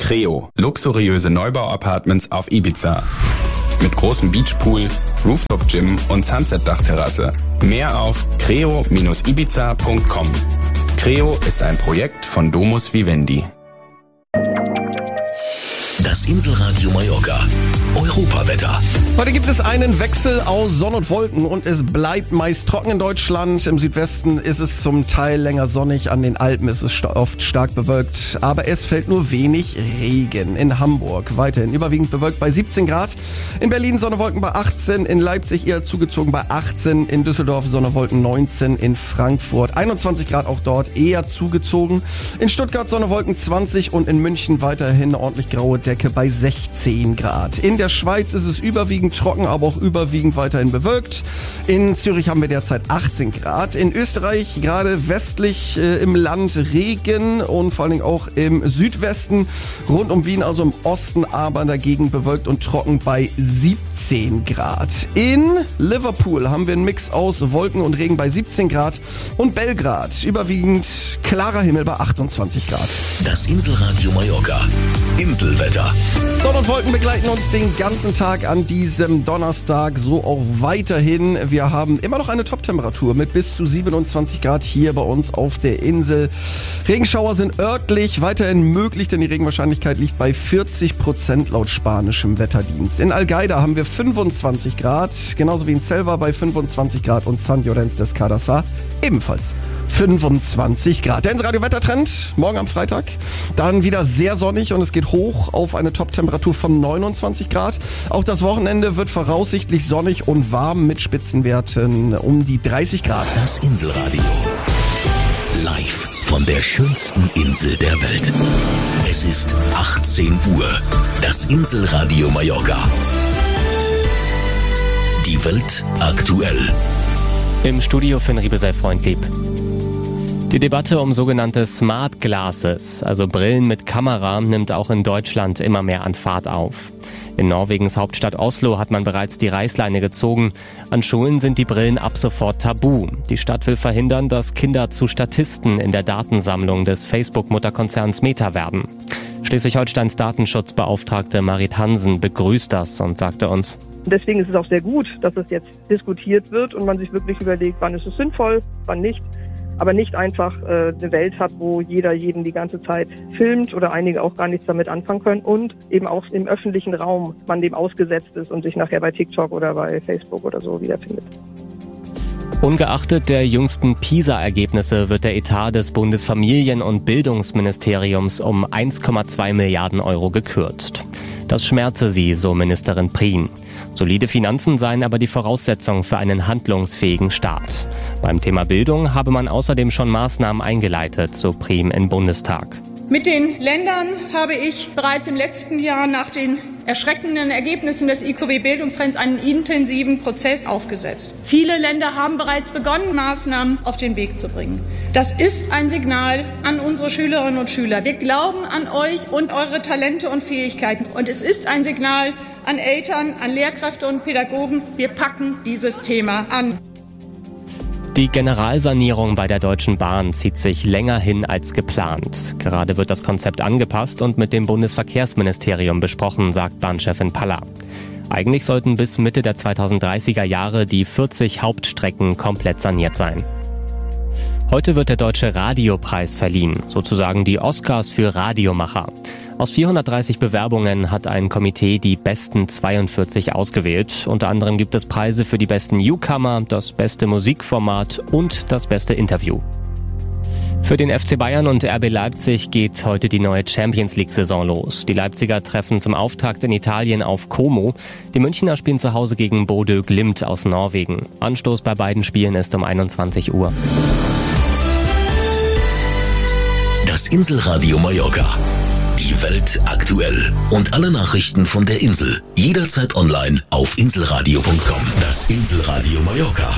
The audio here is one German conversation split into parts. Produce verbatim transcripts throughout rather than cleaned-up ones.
Creo, luxuriöse Neubau-Apartments auf Ibiza. Mit großem Beachpool, Rooftop-Gym und Sunset-Dachterrasse. Mehr auf creo Bindestrich ibiza Punkt com. Creo ist ein Projekt von Domus Vivendi. Das Inselradio Mallorca. Europawetter. Heute gibt es einen Wechsel aus Sonne und Wolken und es bleibt meist trocken in Deutschland. Im Südwesten ist es zum Teil länger sonnig, an den Alpen ist es oft stark bewölkt, aber es fällt nur wenig Regen. In Hamburg weiterhin überwiegend bewölkt bei siebzehn Grad, in Berlin Sonne Wolken bei achtzehn, in Leipzig eher zugezogen bei achtzehn, in Düsseldorf Sonne Wolken neunzehn, in Frankfurt einundzwanzig Grad, auch dort eher zugezogen, in Stuttgart Sonne Wolken zwanzig und in München weiterhin ordentlich graue Decke bei sechzehn Grad. In der Schweiz ist es überwiegend trocken, aber auch überwiegend weiterhin bewölkt. In Zürich haben wir derzeit achtzehn Grad. In Österreich gerade westlich äh, im Land Regen und vor allen Dingen auch im Südwesten, rund um Wien, also im Osten, aber dagegen bewölkt und trocken bei siebzehn Grad. In Liverpool haben wir einen Mix aus Wolken und Regen bei siebzehn Grad und Belgrad überwiegend klarer Himmel bei achtundzwanzig Grad. Das Inselradio Mallorca. Inselwetter. Sonne und Wolken begleiten uns den ganzen Tag an diesem Donnerstag, so auch weiterhin. Wir haben immer noch eine Top-Temperatur mit bis zu siebenundzwanzig Grad hier bei uns auf der Insel. Regenschauer sind örtlich weiterhin möglich, denn die Regenwahrscheinlichkeit liegt bei vierzig Prozent laut spanischem Wetterdienst. In Algaida haben wir fünfundzwanzig Grad, genauso wie in Selva bei fünfundzwanzig Grad und San Llorenç des Cardassar ebenfalls fünfundzwanzig Grad. Der Inselradio Wettertrend morgen am Freitag. Dann wieder sehr sonnig und es geht hoch auf eine Top-Temperatur von neunundzwanzig Grad. Auch das Wochenende wird voraussichtlich sonnig und warm mit Spitzenwerten um die dreißig Grad. Das Inselradio. Live von der schönsten Insel der Welt. Es ist achtzehn Uhr. Das Inselradio Mallorca. Die Welt aktuell. Im Studio Finn Riebe sei freundlieb. Die Debatte um sogenannte Smart Glasses, also Brillen mit Kamera, nimmt auch in Deutschland immer mehr an Fahrt auf. In Norwegens Hauptstadt Oslo hat man bereits die Reißleine gezogen. An Schulen sind die Brillen ab sofort tabu. Die Stadt will verhindern, dass Kinder zu Statisten in der Datensammlung des Facebook-Mutterkonzerns Meta werden. Schleswig-Holsteins Datenschutzbeauftragte Marit Hansen begrüßt das und sagte uns: Deswegen ist es auch sehr gut, dass es jetzt diskutiert wird und man sich wirklich überlegt, wann ist es sinnvoll, wann nicht. Aber nicht einfach äh, eine Welt hat, wo jeder jeden die ganze Zeit filmt oder einige auch gar nichts damit anfangen können und eben auch im öffentlichen Raum man dem ausgesetzt ist und sich nachher bei TikTok oder bei Facebook oder so wiederfindet. Ungeachtet der jüngsten PISA-Ergebnisse wird der Etat des Bundesfamilien- und Bildungsministeriums um eins Komma zwei Milliarden Euro gekürzt. Das schmerze sie, so Ministerin Prien. Solide Finanzen seien aber die Voraussetzung für einen handlungsfähigen Staat. Beim Thema Bildung habe man außerdem schon Maßnahmen eingeleitet, so Prien im Bundestag. Mit den Ländern habe ich bereits im letzten Jahr nach den erschreckenden Ergebnissen des I Q B-Bildungstrends einen intensiven Prozess aufgesetzt. Viele Länder haben bereits begonnen, Maßnahmen auf den Weg zu bringen. Das ist ein Signal an unsere Schülerinnen und Schüler. Wir glauben an euch und eure Talente und Fähigkeiten. Und es ist ein Signal an Eltern, an Lehrkräfte und Pädagogen. Wir packen dieses Thema an. Die Generalsanierung bei der Deutschen Bahn zieht sich länger hin als geplant. Gerade wird das Konzept angepasst und mit dem Bundesverkehrsministerium besprochen, sagt Bahnchefin Paller. Eigentlich sollten bis Mitte der zweitausenddreißiger Jahre die vierzig Hauptstrecken komplett saniert sein. Heute wird der Deutsche Radiopreis verliehen, sozusagen die Oscars für Radiomacher. Aus vierhundertdreißig Bewerbungen hat ein Komitee die besten zweiundvierzig ausgewählt. Unter anderem gibt es Preise für die besten Newcomer, das beste Musikformat und das beste Interview. Für den F C Bayern und R B Leipzig geht heute die neue Champions-League-Saison los. Die Leipziger treffen zum Auftakt in Italien auf Como. Die Münchner spielen zu Hause gegen Bodø Glimt aus Norwegen. Anstoß bei beiden Spielen ist um einundzwanzig Uhr. Das Inselradio Mallorca. Die Welt aktuell. Und alle Nachrichten von der Insel. Jederzeit online auf inselradio punkt com. Das Inselradio Mallorca.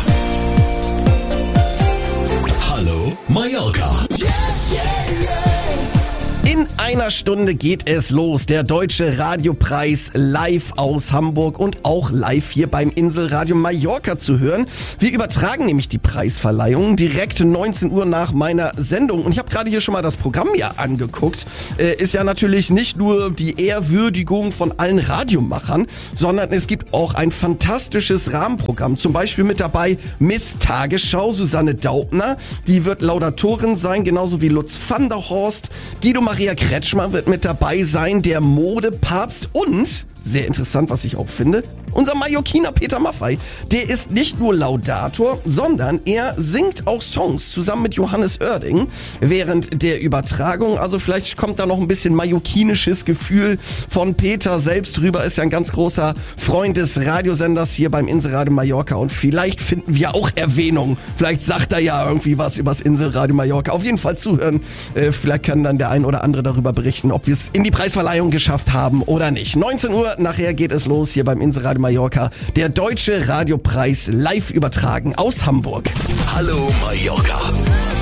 Hallo Mallorca. In einer Stunde geht es los. Der Deutsche Radiopreis live aus Hamburg und auch live hier beim Inselradio Mallorca zu hören. Wir übertragen nämlich die Preisverleihung direkt neunzehn Uhr nach meiner Sendung. Und ich habe gerade hier schon mal das Programm ja angeguckt. Äh, ist ja natürlich nicht nur die Ehrwürdigung von allen Radiomachern, sondern es gibt auch ein fantastisches Rahmenprogramm. Zum Beispiel mit dabei Miss Tagesschau, Susanne Daubner. Die wird Laudatorin sein, genauso wie Lutz van der Horst. Guido Maria Kretschmer wird mit dabei sein, der Modepapst und, sehr interessant, was ich auch finde, unser Mallorquiner Peter Maffay. Der ist nicht nur Laudator, sondern er singt auch Songs zusammen mit Johannes Oerding während der Übertragung. Also vielleicht kommt da noch ein bisschen mallorquinisches Gefühl von Peter selbst rüber. Ist ja ein ganz großer Freund des Radiosenders hier beim Inselradio Mallorca und vielleicht finden wir auch Erwähnung. Vielleicht sagt er ja irgendwie was übers Inselradio Mallorca. Auf jeden Fall zuhören. Äh, vielleicht kann dann der ein oder andere darüber berichten, ob wir es in die Preisverleihung geschafft haben oder nicht. neunzehn Uhr, nachher geht es los hier beim Inselradio Mallorca. Der Deutsche Radiopreis live übertragen aus Hamburg. Hallo Mallorca.